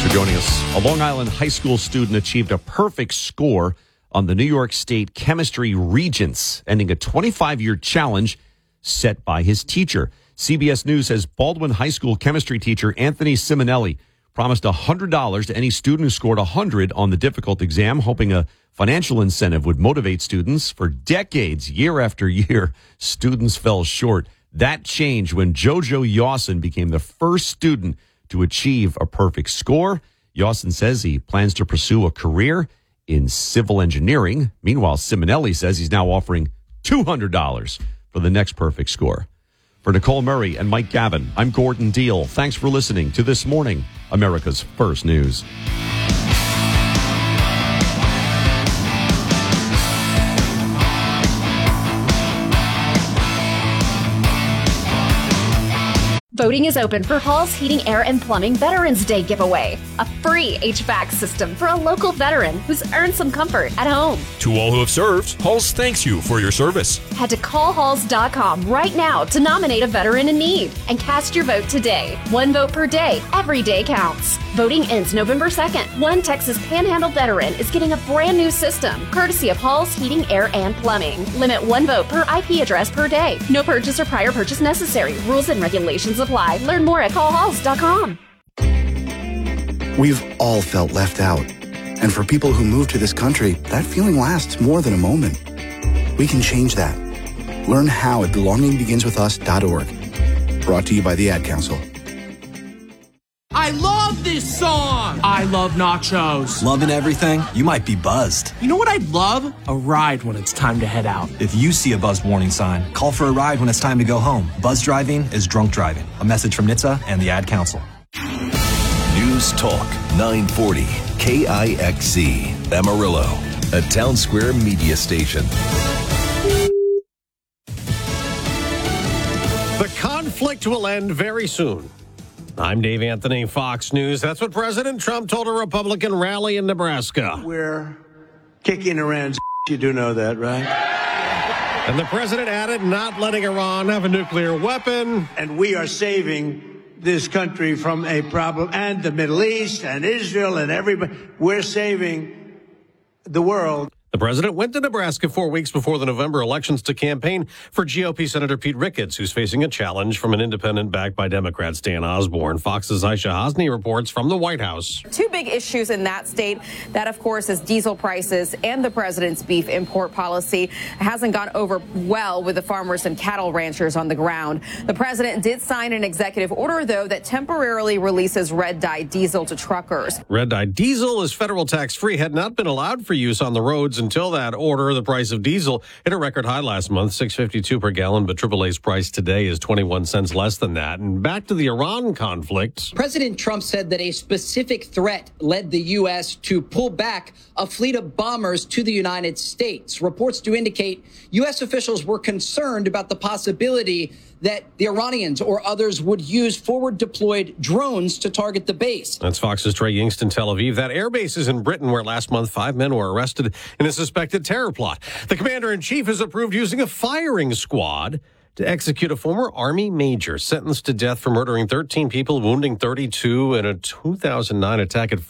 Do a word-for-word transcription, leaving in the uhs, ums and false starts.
for joining us. A Long Island high school student achieved a perfect score on the New York State Chemistry Regents, ending a twenty-five-year challenge set by his teacher. C B S News says Baldwin High School chemistry teacher Anthony Simonelli promised one hundred dollars to any student who scored one hundred on the difficult exam, hoping a financial incentive would motivate students. For decades, year after year, students fell short. That changed when Jojo Yawson became the first student to achieve a perfect score. Yawson says he plans to pursue a career in civil engineering. Meanwhile, Simonelli says he's now offering two hundred dollars for the next perfect score. For Nicole Murray and Mike Gavin, I'm Gordon Deal. Thanks for listening to This Morning, America's First News. Voting is open for Hall's Heating, Air, and Plumbing Veterans Day giveaway. A free H V A C system for a local veteran who's earned some comfort at home. To all who have served, Halls thanks you for your service. Head to call halls dot com right now to nominate a veteran in need and cast your vote today. One vote per day. Every day counts. Voting ends November second. One Texas Panhandle veteran is getting a brand new system courtesy of Hall's Heating, Air, and Plumbing. Limit one vote per I P address per day. No purchase or prior purchase necessary. Rules and regulations apply. Learn more at call halls dot com. We've all felt left out. And for people who move to this country, that feeling lasts more than a moment. We can change that. Learn how at belonging begins with us dot org. Brought to you by the Ad Council. I love this song! I love nachos. Loving everything? You might be buzzed. You know what I'd love? A ride when it's time to head out. If you see a buzzed warning sign, call for a ride when it's time to go home. Buzz driving is drunk driving. A message from N H T S A and the Ad Council. News Talk nine forty K I X C Amarillo, a Town Square media station. The conflict will end very soon. I'm Dave Anthony, Fox News. That's what President Trump told a Republican rally in Nebraska. We're kicking Iran's you do know that, right? And the president added, not letting Iran have a nuclear weapon. And we are saving this country from a problem, and the Middle East and Israel and everybody. We're saving the world. The president went to Nebraska four weeks before the November elections to campaign for G O P Senator Pete Ricketts, who's facing a challenge from an independent backed by Democrat Stan Osborne. Fox's Aisha Hosni reports from the White House. Two big issues in that state. That, of course, is diesel prices and the president's beef import policy. It hasn't gone over well with the farmers and cattle ranchers on the ground. The president did sign an executive order, though, that temporarily releases red dye diesel to truckers. Red dye diesel is federal tax-free, had not been allowed for use on the roads until that order. The price of diesel hit a record high last month, six fifty-two per gallon, but triple A's price today is twenty-one cents less than that. And back to the Iran conflict. President Trump said that a specific threat led the U S to pull back a fleet of bombers to the United States. Reports do indicate U S officials were concerned about the possibility that the Iranians or others would use forward-deployed drones to target the base. That's Fox's Trey Yingst in Tel Aviv. That air base is in Britain, where last month five men were arrested in a suspected terror plot. The commander-in-chief has approved using a firing squad to execute a former Army major sentenced to death for murdering thirteen people, wounding thirty-two in a two thousand nine attack at